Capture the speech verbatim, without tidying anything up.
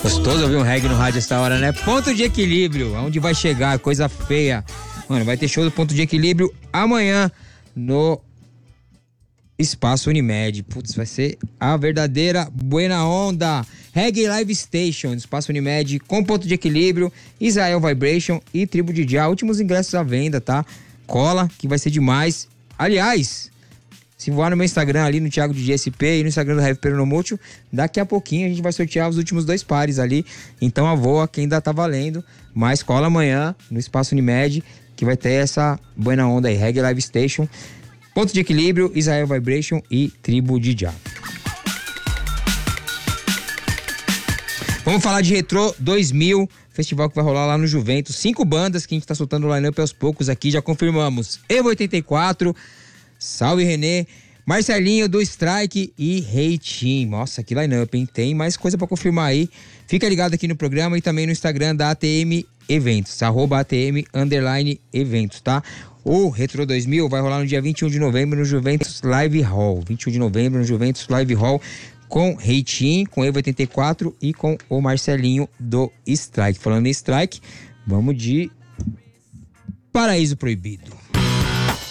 Gostoso ouvir um reggae no rádio essa hora, né? Ponto de Equilíbrio, onde vai chegar, coisa feia. Mano, vai ter show do Ponto de Equilíbrio amanhã no Espaço Unimed. Putz, vai ser a verdadeira buena onda. Reggae Live Station, Espaço Unimed, com Ponto de Equilíbrio, Israel Vibration e Tribo de Já. Últimos ingressos à venda, tá? Cola, que vai ser demais. Aliás, se voar no meu Instagram ali, no Thiago D J S P e no Instagram do Heavy Peronomútil, daqui a pouquinho a gente vai sortear os últimos dois pares ali. Então a voa, que ainda tá valendo, mas cola amanhã no Espaço Unimed, que vai ter essa buena onda aí. Reggae Live Station, Ponto de Equilíbrio, Israel Vibration e Tribo de Já. Vamos falar de Retro dois mil, festival que vai rolar lá no Juventus. Cinco bandas que a gente tá soltando o line-up aos poucos aqui, já confirmamos. Evo oitenta e quatro, Salve René, Marcelinho do Strike e Reitinho. Nossa, que line-up, hein? Tem mais coisa pra confirmar aí. Fica ligado aqui no programa e também no Instagram da A T M Eventos, arroba A T M underline eventos, tá? O Retro dois mil vai rolar no dia vinte e um de novembro no Juventus Live Hall. vinte e um de novembro no Juventus Live Hall, com Reitinho, com Evo oitenta e quatro e com o Marcelinho do Strike. Falando em Strike, vamos de Paraíso Proibido.